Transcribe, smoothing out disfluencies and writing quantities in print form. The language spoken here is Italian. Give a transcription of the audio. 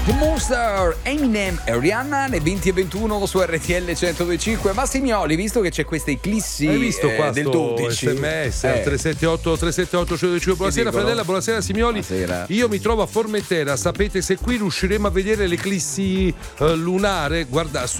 The Monster, Eminem e Rihanna, alle 20:21 su RTL 102.5. Massimioli, visto che c'è questa eclissi hai visto qua del 12 sms 378 105. Buonasera Fradella, buonasera Simioli. Buonasera. Io mi trovo a Formentera, sapete se qui riusciremo a vedere l'eclissi lunare? Guarda,